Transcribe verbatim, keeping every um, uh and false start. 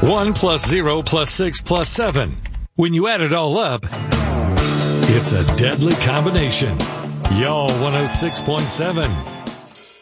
One plus zero plus six plus seven. When you add it all up, it's a deadly combination. Y'all one oh six point seven.